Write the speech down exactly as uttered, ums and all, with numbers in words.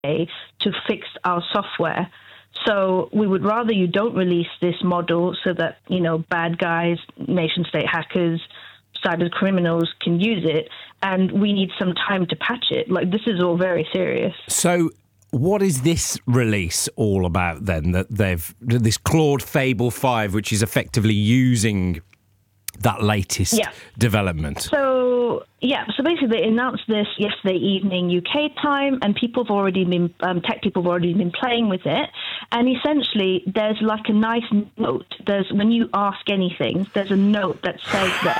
to fix our software. So we would rather you don't release this model so that, you know, bad guys, nation state hackers, cyber criminals can use it, and we need some time to patch it. Like, this is all very serious. So what is this release all about then, that they've, this Claude Fable five, which is effectively using that latest yeah. development? So, yeah, so basically they announced this yesterday evening U K time, and people have already been, um, tech people have already been playing with it. And essentially there's like a nice note. There's, when you ask anything, there's a note that says that